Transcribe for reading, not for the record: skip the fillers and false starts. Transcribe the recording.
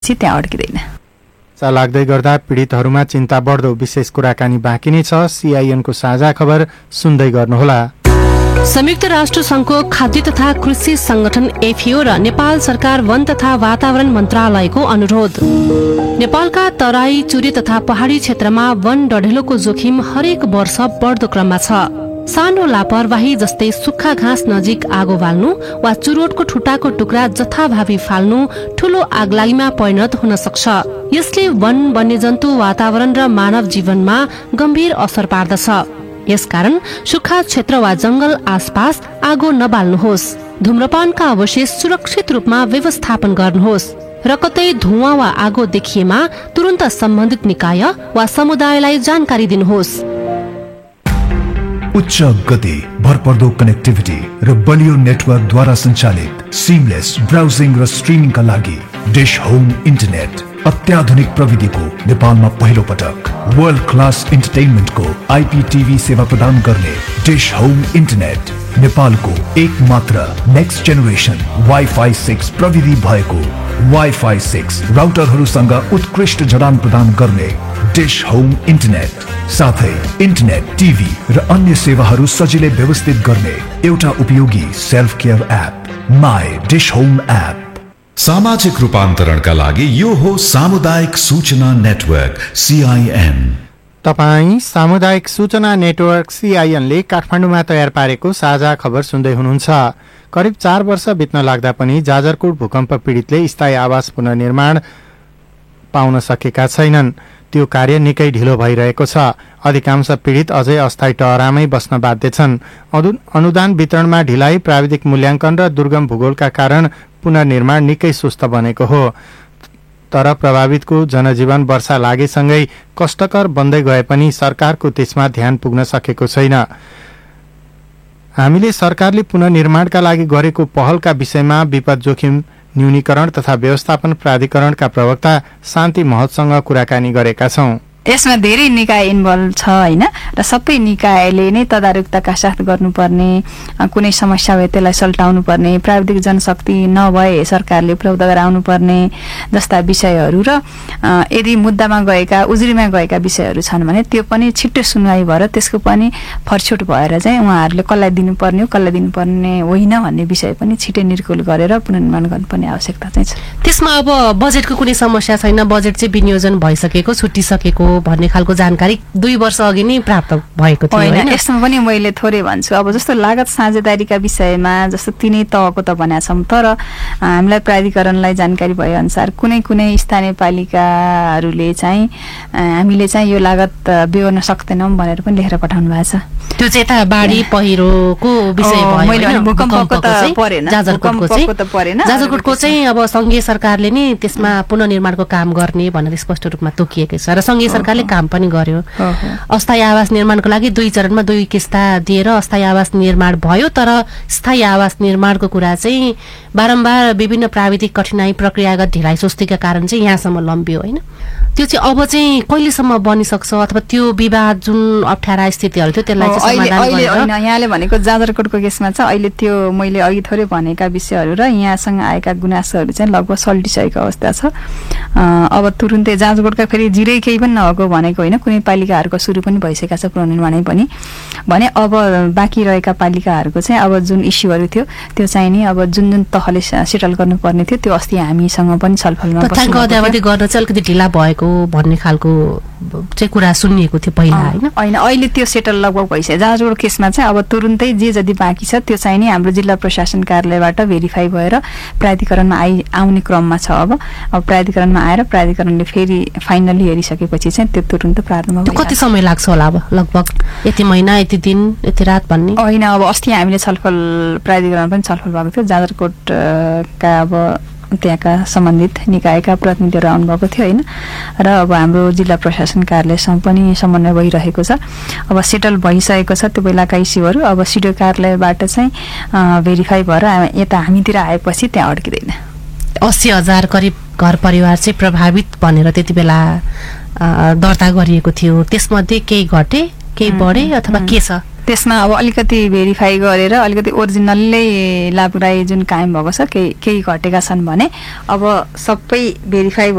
आएपछि त्यहाँ अड्किँदैन। लाग्दै गर्दा पीडितहरूमा चिन्ता बढ्दो विशेष कुराकानी बाँकी नै छ। सीआईएनको साझा खबर सुन्दै गर्नुहोला। संयुक्त राष्ट्र संघको खाद्य तथा कृषि संगठन एफएओ र नेपाल सरकार वन तथा वातावरण मन्त्रालयको अनुरोध। नेपालका तराई, चुरे तथा पहाडी क्षेत्रमा वन डढेलोको जोखिम हरेक वर्ष बढ्दो क्रममा छ। सानो लापरवाही जस्तै सुक्खा घाँस नजिक आगो बाल्नु वा चुरोटको ठुटाको टुक्रा जथाभावी फाल्नु ठूलो आगलागीमा परिणत हुन सक्छ। यसले वन, वन्यजन्तु, वातावरण र मानव जीवनमा गम्भीर असर पार्दछ। यसकारण सुक्खा क्षेत्र वा जंगल आसपास आगो नबाल्नुहोस्। धूम्रपानका अवशेष सुरक्षित रूपमा व्यवस्थापन गर्नुहोस् र कतै धुवाँ वा आगो देखिएमा तुरन्त सम्बन्धित निकाय वा समुदायलाई जानकारी दिनुहोस्। उच्च गति, भरपर्दो कनेक्टिभिटी र बलियो नेटवर्कद्वारा सञ्चालित सिमलेस ब्राउजिङ र स्ट्रिमिङका लागि डिश होम इन्टरनेट अत्याधुनिक प्रविधिको नेपालमा पहिलो पटक वर्ल्ड क्लास इन्टरटेनमेन्टको आइपीटीभी सेवा प्रदान गर्ने डिश होम इन्टरनेट नेपालको एक मात्र नेक्स्ट जेनेरेसन वाइफाई 6 प्रविधि भएको वाइफाई 6 राउटरहरूसँग उत्कृष्ट जडान प्रदान गर्ने डिश होम इन्टरनेट साथै इन्टरनेट, टिभी र अन्य सेवाहरू सजिलै व्यवस्थित गर्ने एउटा उपयोगी self care app my dish home app. सामाजिक रूपान्तरणका लागि यो हो सामुदायिक सूचना नेटवर्क सीआईएन। तपाई सामुदायिक सूचना नेटवर्क सीआईएनले काठमाडौँमा तयार पारेको साझा खबर सुन्दै हुनुहुन्छ। करिब 4 वर्ष बित्न लाग्दा पनि जाजरकोट भूकम्प पीडितले स्थायी आवास पुनर्निर्माण पाउन सकेका छैनन्। त्यो कार्य निकै ढिलो भइरहेको छ। अधिकांश पीडित अझै अस्थायी टहरामै बस्न बाध्य छन्। अनुदान वितरणमा ढिलाइ, प्राविधिक मूल्याङ्कन र दुर्गम भूगोलका कारण पुनर्निर्माण निकै सुस्त बनेको हो। तर प्रभावितको जनजीवन वर्षा लागेसँगै कष्टकर बन्दै गए पनि सरकारको त्यसमा ध्यान पुग्न सकेको छैन। हामीले सरकारले पुनर्निर्माणका लागि गरेको पहलका विषयमा विपद जोखिम न्यूनीकरण तथा व्यवस्थापन प्राधिकरणका प्रवक्ता शान्ति महतसँग कुराकानी गरेका छौं। यसमा धेरै निकाय इन्भल्भ छ हैन र सबै निकायले नै तदारुकताका साथ गर्नुपर्ने, कुनै समस्या भए त्यसलाई सल्टाउनु पर्ने, प्राविधिक जनशक्ति नभए सरकारले उपलब्ध गराउनु पर्ने जस्ता विषयहरू र यदि मुद्दामा गएका, उजुरीमा गएका विषयहरू छन् भने त्यो पनि छिट्टो सुनवाई भएर त्यसको पनि फरछुट भएर चाहिँ उहाँहरूले कसलाई दिनुपर्ने हो, कसलाई दिनुपर्ने होइन भन्ने विषय पनि छिटै निर्कुल गरेर पुनर्निर्माण गर्नुपर्ने आवश्यकता चाहिँ छ। त्यसमा अब बजेटको कुनै समस्या छैन, बजेट चाहिँ विनियोजन भइसकेको, छुटिसकेको भन्ने खालको जानकारी 2 वर्ष अघि नै प्राप्त भएको थियो हैन? यसमा पनि मैले थोरै भन्छु। अब जस्तो लागत साझेदारीका विषयमा जस्तो तिनै तहको त भनेका छौँ, तर हामीलाई प्राधिकरणलाई जानकारी भए अनुसार कुनै कुनै स्थानीय पालिकाहरूले चाहिँ हामीले चाहिँ यो लागत बेहोर्न सक्दैनौँ भनेर पनि लेखेर पठाउनु भएको छ। त्यो चाहिँ यता बाढी पहिरोको विषय भयो हैन? भूकम्पको त परेन, जाजरकोटको चाहिँ अब संघीय सरकारले नै त्यसमा पुनर्निर्माणको काम गर्ने भनेर स्पष्ट रूपमा तोकिएकै छ र संघीय सरकारले काम पनि गर्यो। अस्थायी आवास निर्माणको लागि 2 चरणमा 2 किस्ता दिएर अस्थायी आवास निर्माण भयो, तर स्थायी आवास निर्माणको कुरा चाहिँ बारम्बार विभिन्न प्राविधिक कठिनाई, प्रक्रियागत ढिलाइ सुस्तीका कारण चाहिँ यहाँसम्म लम्बियो हैन? त्यो चाहिँ अब चाहिँ कहिलेसम्म बनिसक्छ अथवा त्यो विवाद जुन अप्ठ्यारा स्थितिहरू थियो त्यसलाई चाहिँ समाधान गर्न? यहाँले भनेको जाजरकोटको केसमा चाहिँ अहिले त्यो मैले अघि थोरै भनेका विषयहरू र यहाँसँग आएका गुनासोहरू चाहिँ लगभग सल्टिसकेको अवस्था छ। अब तुरुन्तै जाजरकोटका फेरि जिरै केही पनि नभएको भनेको होइन, कुनै पालिकाहरूको सुरु पनि भइसकेका छ पुनर्निर्माणै पनि भने। अब बाँकी रहेका पालिकाहरूको चाहिँ अब जुन इस्युहरू थियो त्यो चाहिँ नि अब जुन तहले सेटल गर्नुपर्ने थियो त्यो अस्ति हामीसँग पनि छलफलमा तथ्याङ्क अद्यावधि गर्न चाहिँ अलिकति ढिला भएको भन्ने खालको चाहिँ कुरा सुनिएको थियो पहिला हैन? होइन, अहिले त्यो सेटल लगभग भइसक्यो। जाजरकोट केसमा चाहिँ अब तुरुन्तै जे जति बाँकी छ त्यो चाहिँ नि हाम्रो जिल्ला प्रशासन कार्यालयबाट भेरिफाई भएर प्राधिकरणमा आउने क्रममा छ। अब प्राधिकरणमा आएर प्राधिकरणले फेरि फाइनली हेरिसकेपछि चाहिँ त्यो तुरुन्त प्रारम्भ हुन्छ। कति समय लाग्छ होला अब? लगभग यति महिना, यति दिन, यति रात भन्ने होइन। अब अस्ति हामीले छलफल प्राधिकरण पनि छलफल भएको थियो, जाजरकोटका अब त्यहाँका सम्बन्धित निकायका प्रतिनिधिहरू आउनुभएको थियो होइन, र अब हाम्रो जिल्ला प्रशासन कार्यालयसँग पनि समन्वय भइरहेको छ। अब सेटल भइसकेको छ त्यो बेलाका इस्युहरू। अब सिडिओ कार्यालयबाट चाहिँ भेरिफाई भएर यता हामीतिर आएपछि त्यहाँ अड्किँदैन। 80,000 करिब घर परिवार चाहिँ प्रभावित भनेर त्यति बेला दर्ता गरिएको थियो। त्यसमध्ये केही घटे, केही बढे अथवा के छ? त्यसमा अब अलिकति भेरिफाई गरेर अलिकति ओरिजिनल्लै लाभदायी जुन कायम भएको छ केही घटेका छन् भने अब सबै भेरिफाई